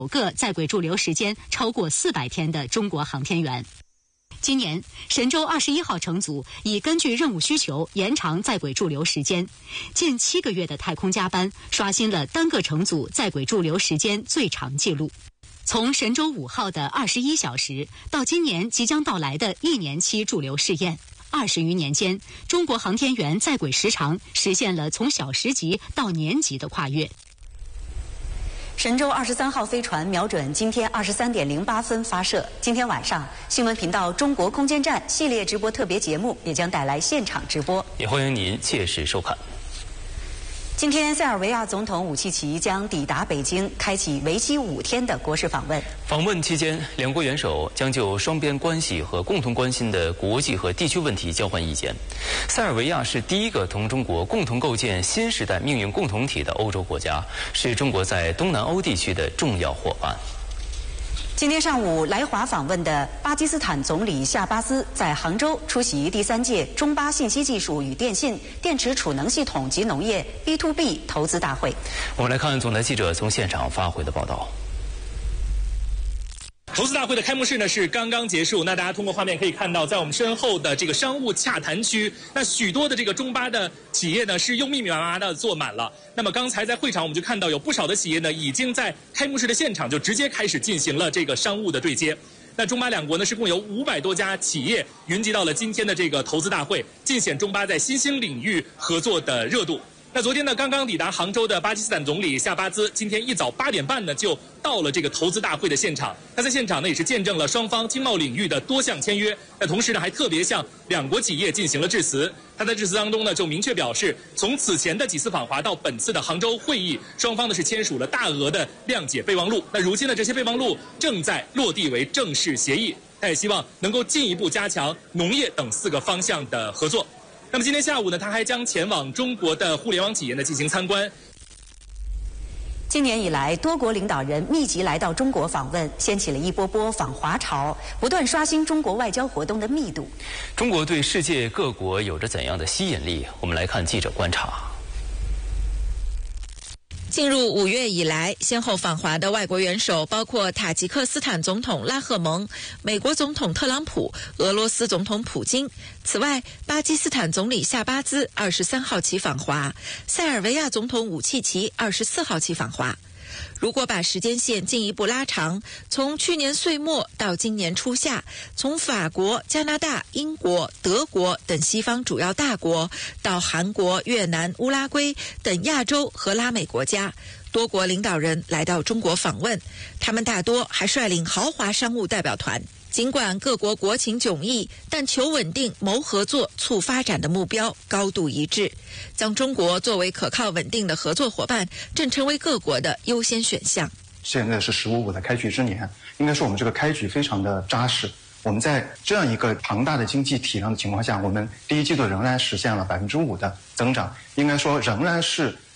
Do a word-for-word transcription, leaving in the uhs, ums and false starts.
首个在轨驻留时间超过四百天的中国航天员。今年，神舟二十一号乘组已根据任务需求延长在轨驻留时间，近七个月的太空加班刷新了单个乘组在轨驻留时间最长纪录。从神舟五号的二十一小时到今年即将到来的一年期驻留试验，二十余年间，中国航天员在轨时长实现了从小时级到年级的跨越。 神舟二十三号飞船瞄准今天二十三点零八分发射。今天晚上，新闻频道中国空间站系列直播特别节目也将带来现场直播， 也欢迎您届时收看。 今天，塞尔维亚总统武契奇将抵达北京，开启为期五天的国事访问。 访问期间，两国元首将就双边关系和共同关心的国际和地区问题交换意见。塞尔维亚是第一个同中国共同构建新时代命运共同体的欧洲国家，是中国在东南欧地区的重要伙伴。 今天上午来华访问的巴基斯坦总理夏巴兹在杭州出席第三届中巴信息技术与电信、电池储能系统及农业 B to B 投资大会。 我们来看总台记者从现场发回的报道。 投资大会的开幕式呢是刚刚结束，那大家通过画面可以看到，在我们身后的这个商务洽谈区，那许多的这个中巴的企业呢是又密密麻麻的坐满了。那么刚才在会场我们就看到有不少的企业呢已经在开幕式的现场就直接开始进行了这个商务的对接。那中巴两国呢是共有五百多家企业云集到了今天的这个投资大会，尽显中巴在新兴领域合作的热度。那昨天呢，刚刚抵达杭州的巴基斯坦总理夏巴兹，今天一早八点半呢就到了这个投资大会的现场。他在现场呢也是见证了双方经贸领域的多项签约。那同时呢，还特别向两国企业进行了致辞。他在致辞当中呢，就明确表示，从此前的几次访华到本次的杭州会议，双方呢是签署了大额的谅解备忘录。那如今呢，这些备忘录正在落地为正式协议。他也希望能够进一步加强农业等四个方向的合作。那么今天下午呢，他还将前往中国的互联网企业呢进行参观。 今年以来，多国领导人密集来到中国访问，掀起了一波波访华潮，不断刷新中国外交活动的密度。 中国对世界各国有着怎样的吸引力？我们来看记者观察。 进入五月以来，先后访华的外国元首包括塔吉克斯坦总统拉赫蒙、美国总统特朗普、俄罗斯总统普京。此外，巴基斯坦总理夏巴兹二十三号起访华，塞尔维亚总统武契奇二十四号起访华。如果把时间线进一步拉长，从去年岁末到今年初夏，从法国、加拿大、英国、德国等西方主要大国，到韩国、越南、乌拉圭等亚洲和拉美国家，多国领导人来到中国访问，他们大多还率领豪华商务代表团。尽管各国国情迥异，但求稳定、谋合作、促发展的目标高度一致。将中国作为可靠稳定的合作伙伴，正成为各国的优先选项。 现在是“十五五”的开局之年，应该说我们这个开局非常的扎实。我们在这样一个庞大的经济体量的情况下，我们第一季度仍然实现了百分之五的增长，应该说仍然是